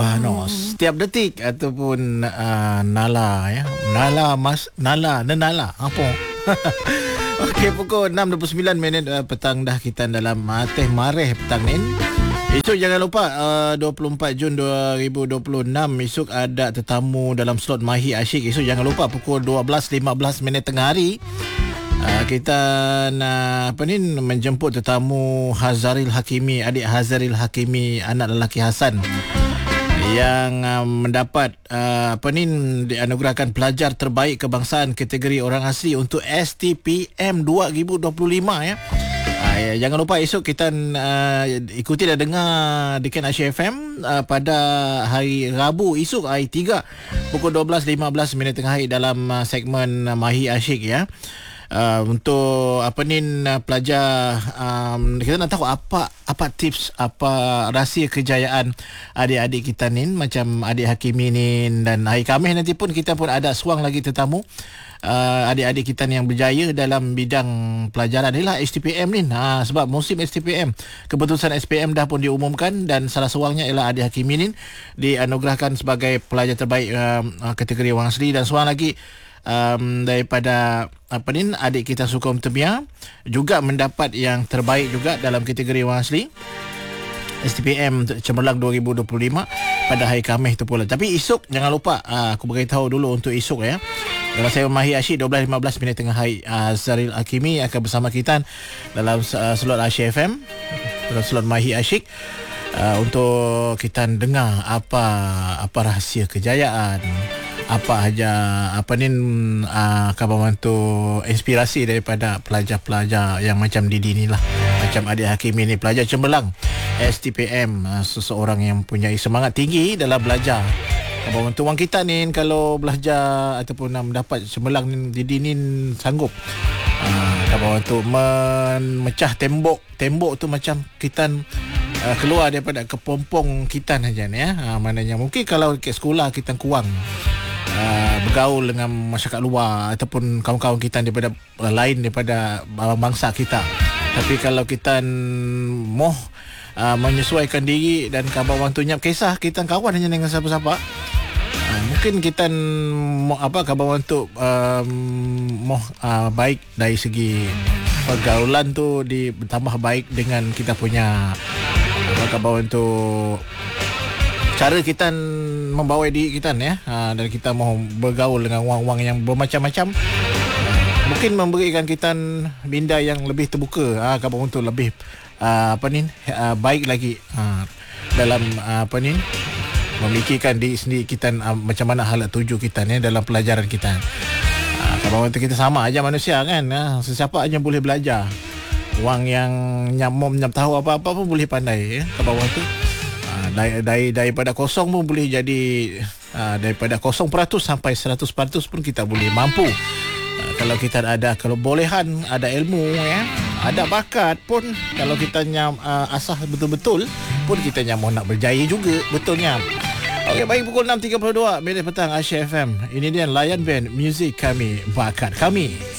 Bahanos setiap detik ataupun nala ya. Nala apa? Okey, pukul 6.29 petang dah kita dalam teh mareh petang ni. Esok jangan lupa 24 Jun 2026 esok ada tetamu dalam slot Mahir Asyik. Esok jangan lupa pukul 12.15 tengah hari. Kita nak menjemput tetamu Hazaril Hakimi, adik Hazaril Hakimi, anak lelaki Hasan yang mendapat dianugerahkan pelajar terbaik kebangsaan kategori orang asli untuk STPM 2025 ya. Jangan lupa esok kita ikuti dan dengar Dekan Asyik FM pada hari Rabu esok hari 3 pukul 12.15 tengah hari dalam segmen Mahir Asyik ya. Untuk pelajar kita nak tahu apa tips, apa rahsia kejayaan adik-adik kita ni, macam adik Hakimi ni, dan hari Khamis nanti pun kita pun ada seorang lagi tetamu adik-adik kita ni yang berjaya dalam bidang pelajaran ni lah STPM ni. Sebab musim STPM, keputusan SPM dah pun diumumkan dan salah seorangnya ialah adik Hakimi ni dianugerahkan sebagai pelajar terbaik kategori orang asli, dan seorang lagi daripada adik kita Sukom Temia juga mendapat yang terbaik juga dalam kategori orang asli STPM Cemerlang 2025 pada hari Khamis tu pula. Tapi esok jangan lupa aku beritahu dulu untuk esok ya. Dalam saya Mahir Asyik 12.15 tengah hari, Zaril Hakimi akan bersama kita dalam slot Asyik FM, dalam slot Mahir Asyik, untuk kita dengar apa rahsia kejayaan, apa aja kabar bantu inspirasi daripada pelajar-pelajar yang macam Didi ni lah, macam adik Hakimi ni, pelajar Cemerlang STPM, seseorang yang punya semangat tinggi dalam belajar. Kabar bantu orang kita ni kalau belajar ataupun mendapat Cemerlang ni, Didi ni sanggup kabar bantu memecah tembok tu macam kita keluar daripada kepompong kita saja ni ya. Maknanya mungkin kalau ke sekolah kita kurang bergaul dengan masyarakat luar ataupun kawan-kawan kita daripada lain daripada bangsa kita, tapi kalau kita mau menyesuaikan diri dan kabar wantunya kisah kita kawan hanya dengan siapa-siapa, mungkin kita kabar wantu baik dari segi pergaulan tu ditambah baik dengan kita punya kabar wantu cara kita membawa diri kita ya, dan kita mau bergaul dengan orang-orang yang bermacam-macam, mungkin memberikan kita minda yang lebih terbuka, kabar untuk lebih baik lagi dalam memikirkan diri sendiri kita, macam mana hal tuju kita ni dalam pelajaran kita. Kabar untuk kita sama aja manusia kan, sesiapa aja boleh belajar. Orang yang nyam tahu apa-apa pun boleh pandai ya. Kabar untuk daripada kosong pun boleh jadi daripada 0% sampai 100% pun kita boleh mampu. Kalau kita ada kebolehan, ada ilmu ya, ada bakat pun, kalau kita asah betul-betul pun kita mau nak berjaya juga betulnya. Okey, baik, pukul 6.32 petang Asyik FM. Ini dia Layan Band, muzik kami, bakat kami.